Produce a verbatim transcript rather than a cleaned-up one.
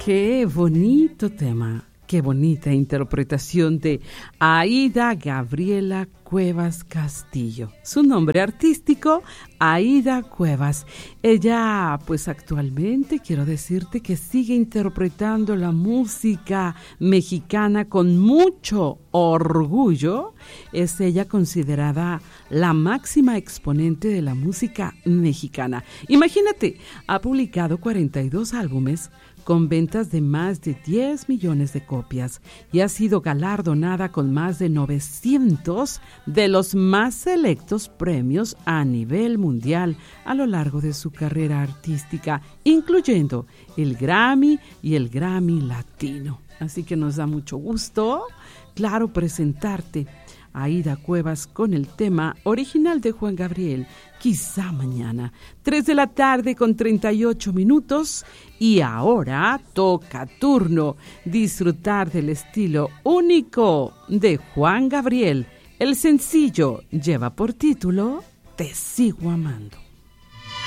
Qué bonito tema, qué bonita interpretación de Aida Gabriela Cuevas Castillo. Su nombre artístico, Aida Cuevas. Ella, pues actualmente quiero decirte que sigue interpretando la música mexicana con mucho orgullo. Es ella considerada la máxima exponente de la música mexicana. Imagínate, ha publicado cuarenta y dos álbumes con ventas de más de diez millones de copias y ha sido galardonada con más de novecientos de los más selectos premios a nivel mundial a lo largo de su carrera artística, incluyendo el Grammy y el Grammy Latino. Así que nos da mucho gusto, claro, presentarte a Aida Cuevas con el tema original de Juan Gabriel, Quizá Mañana. tres de la tarde con treinta y ocho minutos y ahora toca turno disfrutar del estilo único de Juan Gabriel. El sencillo lleva por título Te Sigo Amando.